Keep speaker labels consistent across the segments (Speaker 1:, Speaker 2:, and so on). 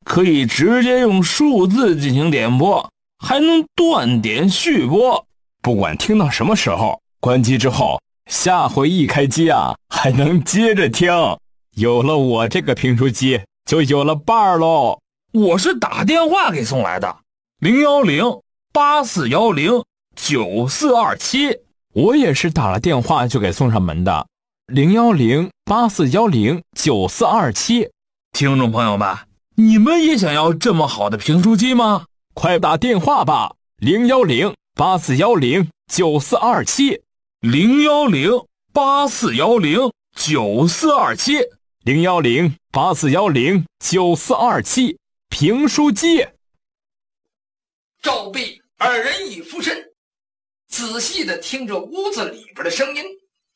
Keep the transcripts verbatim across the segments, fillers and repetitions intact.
Speaker 1: 可以直接用数字进行点播，还能断点续播，
Speaker 2: 不管听到什么时候，关机之后，下回一开机啊，还能接着听。有了我这个评书机，就有了伴儿喽。
Speaker 1: 我是打电话给送来的，零幺零八四幺零九四二七。
Speaker 2: 我也是打了电话就给送上门的，零幺零八四幺零九四二七。
Speaker 1: 听众朋友们，你们也想要这么好的评书机吗？
Speaker 2: 快打电话吧，零幺零八四幺零九四二七，
Speaker 1: 零幺零八四幺零九四二七，
Speaker 2: 零幺零八四幺零九四二七。评书机。
Speaker 3: 赵壁二人一俯身，仔细地听着屋子里边的声音。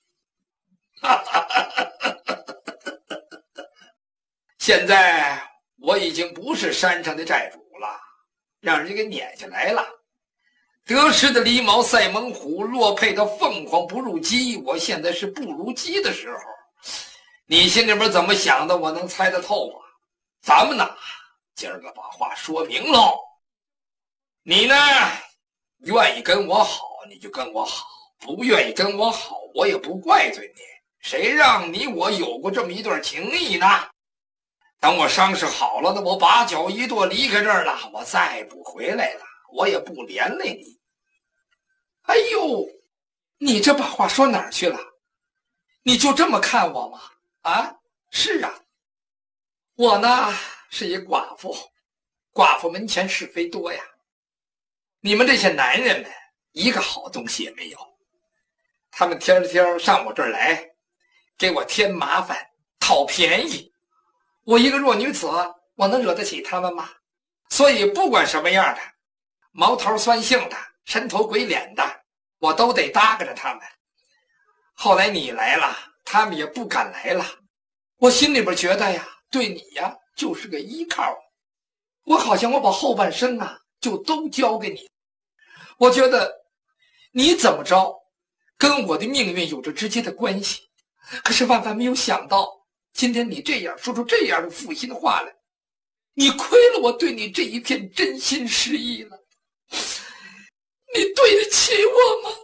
Speaker 3: 现在我已经不是山上的寨主了，让人给撵下来了。得失的狸猫赛猛虎，落配的凤凰不入鸡，我现在是不如鸡的时候。你心里边怎么想的，我能猜得透啊？咱们呢，今儿个把话说明喽。你呢，愿意跟我好你就跟我好，不愿意跟我好我也不怪罪你。谁让你我有过这么一段情谊呢？等我伤势好了呢，我把脚一跺离开这儿了，我再不回来了，我也不连累你。哎呦，你这把话说哪儿去了？你就这么看我吗？啊，是啊，我呢是一寡妇，寡妇门前是非多呀。你们这些男人们一个好东西也没有，他们天天上我这儿来，给我添麻烦，讨便宜。我一个弱女子，我能惹得起他们吗？所以不管什么样的，毛头酸性的，神头鬼脸的，我都得搭着他们。后来你来了，他们也不敢来了。我心里边觉得呀，对你呀就是个依靠。我好像我把后半生啊就都交给你。我觉得你怎么着跟我的命运有着直接的关系。可是万万没有想到，今天你这样说出这样的负心话来，你亏了我对你这一片真心实意了。你对得起我吗？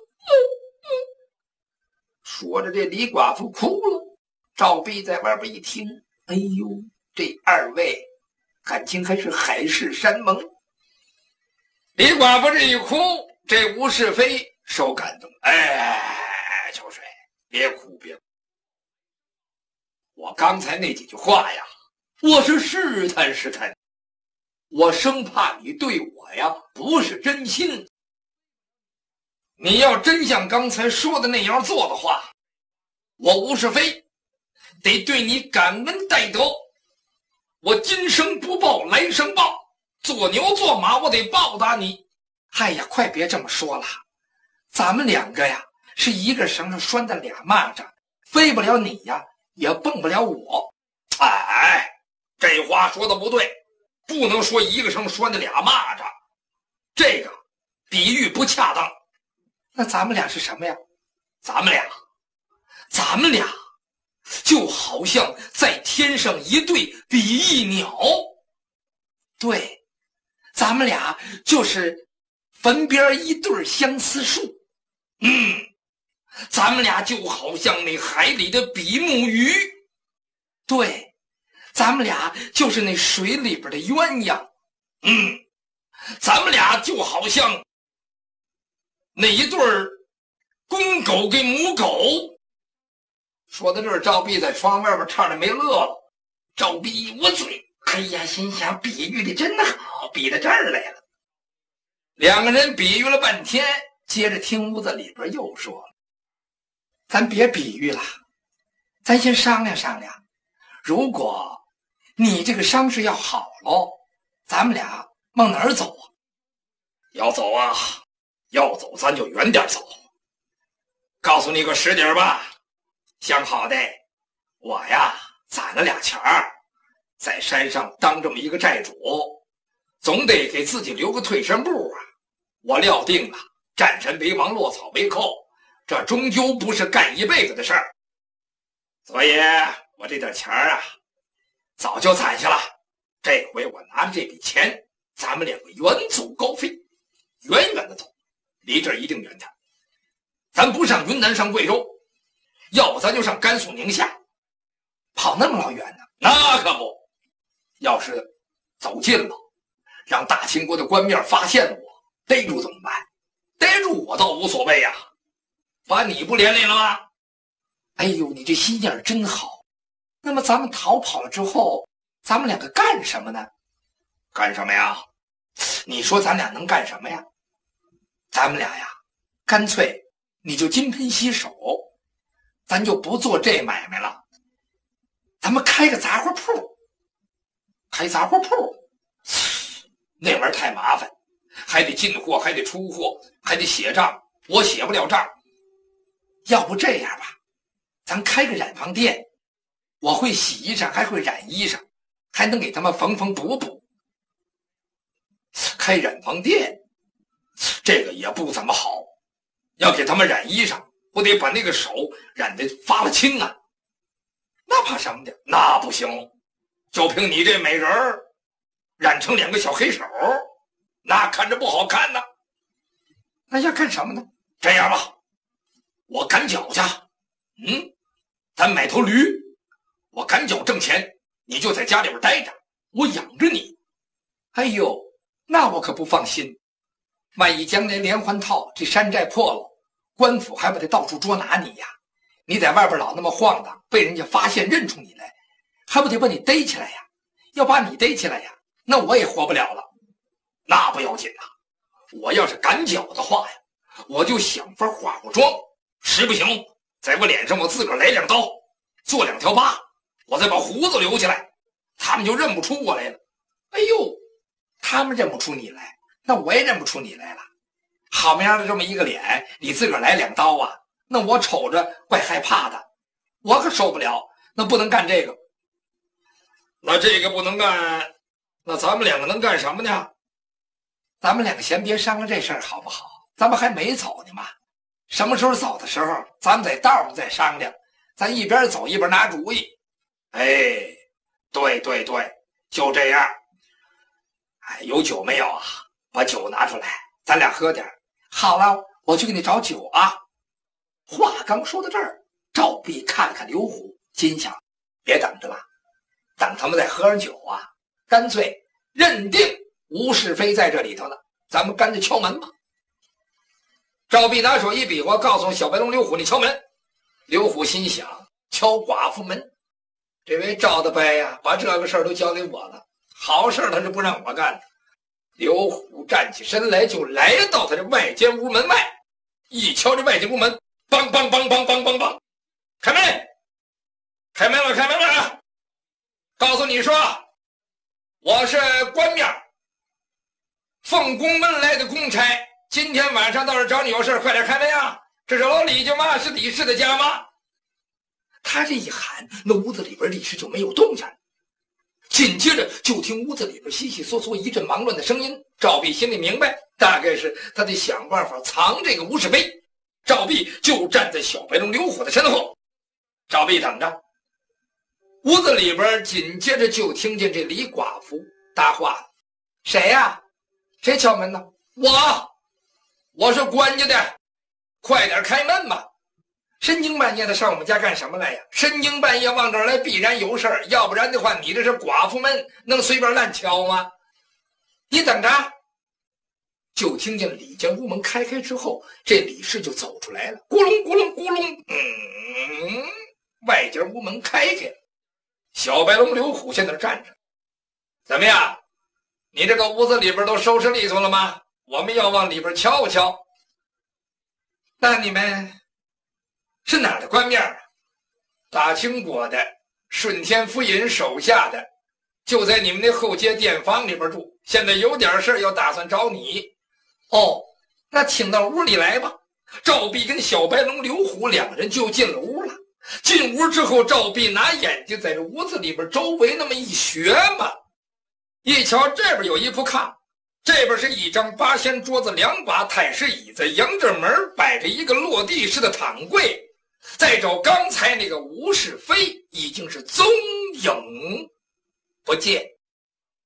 Speaker 3: 说着这李寡妇哭了。赵壁在外边一听，哎呦，这二位感情还是海誓山盟。李寡妇这一哭，这吴世飞受感动，哎，秋水别哭别哭，我刚才那几句话呀，我是试探试探，我生怕你对我呀不是真心。你要真像刚才说的那样做的话，我吴世飞得对你感恩戴德。我今生不报来生报，做牛做马我得报答你。哎呀，快别这么说了，咱们两个呀是一个绳上拴的俩蚂蚱，飞不了你呀也蹦不了我。哎，这话说的不对，不能说一个绳拴的俩蚂蚱，这个比喻不恰当。那咱们俩是什么呀？咱们俩咱们俩就好像在天上一对比翼鸟。对，咱们俩就是坟边一对相思树。嗯，咱们俩就好像那海里的比目鱼。对，咱们俩就是那水里边的鸳鸯。嗯，咱们俩就好像那一对公狗跟母狗。说到这儿，赵壁在窗外边差点没乐了。赵壁一捂嘴，哎呀，心想比喻的真好，比到这儿来了。两个人比喻了半天，接着听屋子里边又说了，咱别比喻了，咱先商量商量，如果你这个伤势要好喽，咱们俩往哪儿走啊？要走啊，要走咱就远点走。告诉你个实底儿吧，想好的，我呀攒了俩钱儿，在山上当这么一个寨主，总得给自己留个退身步啊。我料定了，占山为王，落草为寇，这终究不是干一辈子的事儿。所以我这点钱儿啊，早就攒下了， 这回我拿着这笔钱，咱们两个远走高飞，远远的走，离这儿一定远点。咱不上云南，上贵州，要不咱就上甘肃宁夏，跑那么老远呢？那可不。要是走近了，让大清国的官面发现了我，逮住怎么办？逮住我倒无所谓呀、啊，把你不连累了吗？哎呦，你这心眼真好。那么咱们逃跑了之后，咱们两个干什么呢？干什么呀？你说咱俩能干什么呀？咱们俩呀，干脆你就金盆洗手，咱就不做这买卖了，咱们开个杂货铺。开杂货铺那玩意儿太麻烦，还得进货，还得出货，还得写账，我写不了账。要不这样吧，咱开个染坊店，我会洗衣裳，还会染衣裳，还能给他们缝缝补补。开染坊店这个也不怎么好，要给他们染衣裳，我得把那个手染得发了青啊，那怕什么的？那不行，就凭你这美人儿染成两个小黑手，那看着不好看呢。那要干什么呢？这样吧，我赶脚去，嗯，咱买头驴，我赶脚挣钱，你就在家里边待着，我养着你。哎呦，那我可不放心，万一将来连环套，这山寨破了，官府还不得到处捉拿你呀？你在外边老那么晃荡，被人家发现认出你来，还不得把你逮起来呀？要把你逮起来呀，那我也活不了了。那不要紧呐、啊，我要是赶脚的话呀，我就想法化化妆，实不行，在我脸上我自个儿来两刀，做两条疤，我再把胡子留起来，他们就认不出我来了。哎呦，他们认不出你来，那我也认不出你来了。好么样的这么一个脸，你自个儿来两刀啊，那我瞅着怪害怕的，我可受不了。那不能干这个。那这个不能干，那咱们两个能干什么呢？咱们两个先别商量这事儿好不好？咱们还没走呢嘛，什么时候走的时候，咱们在道上再商量。咱一边走一边拿主意。哎，对对对，就这样。哎，有酒没有啊？把酒拿出来，咱俩喝点。好了，我去给你找酒啊。话刚说到这儿，赵弼看了看刘虎，心想：别等着了，等他们再喝上酒啊，干脆认定吴世飞在这里头呢，咱们干脆敲门吧。赵弼拿手一比划，告诉小白龙刘虎：“你敲门。”刘虎心想：敲寡妇门，这位赵大伯呀，把这个事儿都交给我了，好事他是不让我干的。刘虎站起身来，就来到他这外间屋门外，一敲这外间屋门，梆梆梆梆梆梆梆，开门，开门了，开门了！告诉你说，我是官面，奉公门来的公差，今天晚上到这找你有事，快点开门呀！这是老李家吗？是李氏的家吗？他这一喊，那屋子里边李氏就没有动静。紧接着就听屋子里边悉悉嗦嗦一阵忙乱的声音。赵弼心里明白，大概是他得想办法藏这个吴世飞。赵弼就站在小白龙刘虎的身后，赵弼等着。屋子里边紧接着就听见这李寡妇搭话了：“谁呀？谁敲门呢？”“我，我是官家的，快点开门吧。”“深更半夜的上我们家干什么来呀？深更半夜往这儿来必然有事儿，要不然的话你这是寡妇门，能随便乱敲吗？你等着。”就听见李家屋门开开之后，这李氏就走出来了，咕隆咕隆咕隆，嗯，外间屋门开开了。小白龙刘虎在那站着。怎么样？你这个屋子里边都收拾利索了吗？我们要往里边瞧瞧。那你们是哪儿的官面啊？大清国的，顺天府尹手下的，就在你们那后街店房里边住。现在有点事要打算找你。哦，那请到屋里来吧。赵弼跟小白龙刘虎两个人就进了屋了。进屋之后，赵弼拿眼睛在这屋子里边周围那么一学嘛，一瞧这边有一铺炕，这边是一张八仙桌子，两把太师椅子，迎着门摆着一个落地式的躺柜。再找刚才那个吴世飞，已经是踪影不见。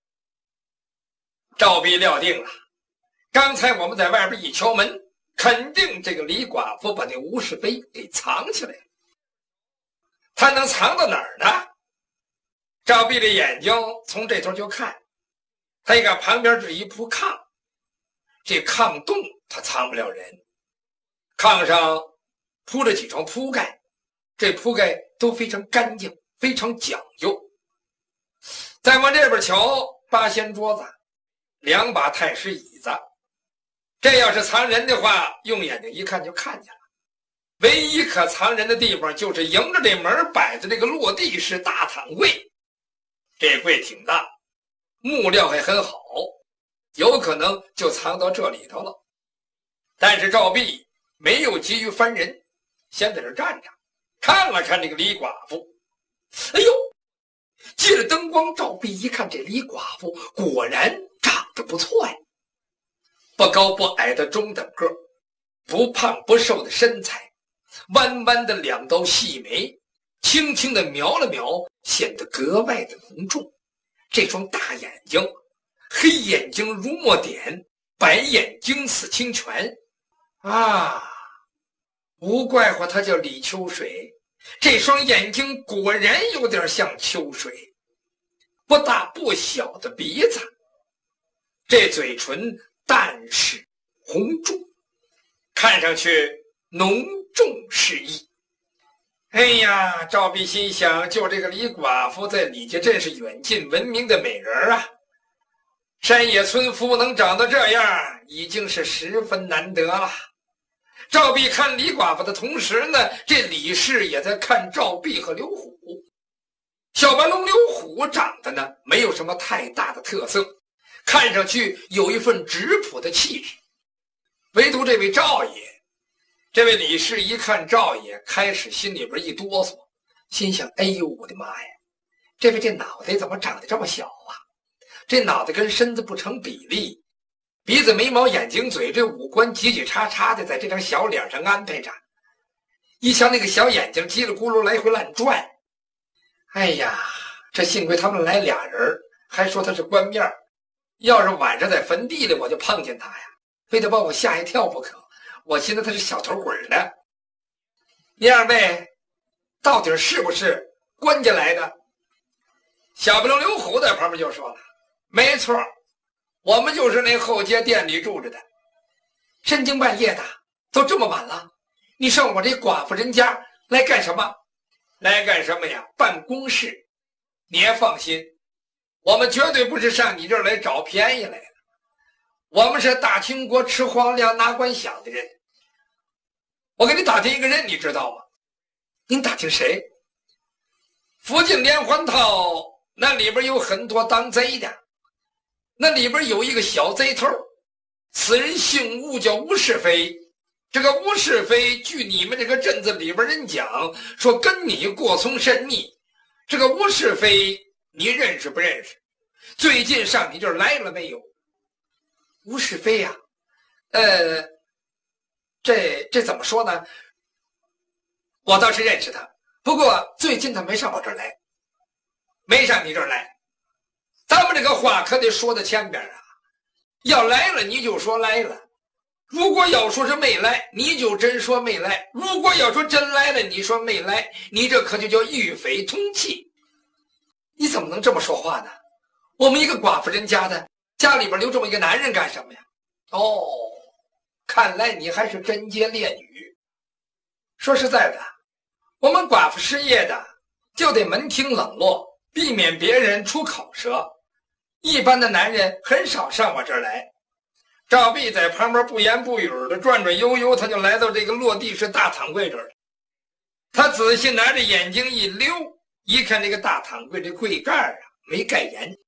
Speaker 3: 赵弼料定了，刚才我们在外边一敲门，肯定这个李寡妇把那吴世飞给藏起来了。他能藏到哪儿呢？赵弼的眼睛从这头就看，他一看旁边是一铺炕，这炕洞他藏不了人，炕上铺着几床铺盖，这铺盖都非常干净，非常讲究。再往这边瞧，八仙桌子，两把太师椅子，这要是藏人的话，用眼睛一看就看见了。唯一可藏人的地方就是迎着这门摆的这个落地式大躺柜，这柜挺大，木料还很好，有可能就藏到这里头了。但是赵弼没有急于翻人，先在这站着看了看这个李寡妇。哎呦，借着灯光，赵弼一看这李寡妇果然长得不错呀，不高不矮的中等个，不胖不瘦的身材，弯弯的两道细眉，轻轻的描了描，显得格外的浓重。这双大眼睛，黑眼睛如墨点，白眼睛似清泉啊，无怪乎他叫李秋水，这双眼睛果然有点像秋水。不大不小的鼻子，这嘴唇淡是红重，看上去浓重适意。哎呀，赵弼心想，就这个李寡妇在李家真是远近闻名的美人啊！山野村夫能长到这样，已经是十分难得了。赵弼看李寡妇的同时呢，这李氏也在看赵弼和刘虎。小白龙刘虎长得呢没有什么太大的特色，看上去有一份质朴的气质。唯独这位赵爷，这位李氏一看赵爷，开始心里边一哆嗦，心想：哎呦我的妈呀，这位这脑袋怎么长得这么小啊？这脑袋跟身子不成比例，鼻子眉毛眼睛嘴，这五官挤挤叉叉的在这张小脸上安排着，一瞧那个小眼睛叽里咕噜来回乱转。哎呀，这幸亏他们来俩人，还说他是官面，要是晚上在坟地里我就碰见他呀，非得把我吓一跳不可。我寻思他是小头鬼呢。你二位到底是不是官家来的？小白龙刘虎在旁边就说了：没错，我们就是那后街店里住着的。深更半夜的，都这么晚了，你上我这寡妇人家来干什么？来干什么呀？办公事。你也放心，我们绝对不是上你这儿来找便宜来的，我们是大清国吃皇粮拿官饷的人。我给你打听一个人，你知道吗？您打听谁？附近连环套那里边有很多当贼的，那里边有一个小贼头，此人姓吴，叫吴世飞。这个吴世飞，据你们这个镇子里边人讲，说跟你过从甚密。这个吴世飞你认识不认识？最近上你这儿来了没有？吴世飞呀、啊，呃，这这怎么说呢？我倒是认识他，不过最近他没上我这儿来，没上你这儿来。咱们这个话可得说到前边啊，要来了你就说来了。如果要说是没来，你就真说没来；如果要说真来了，你说没来，你这可就叫与匪同气。你怎么能这么说话呢？我们一个寡妇人家的，家里边留这么一个男人干什么呀？哦，看来你还是贞洁烈女。说实在的，我们寡妇失业的就得门庭冷落，避免别人出口舌。一般的男人很少上我这儿来。赵弼在旁边不言不语的转转悠悠，他就来到这个落地式大躺柜这儿。他仔细拿着眼睛一溜，一看这个大躺柜这柜盖啊没盖严，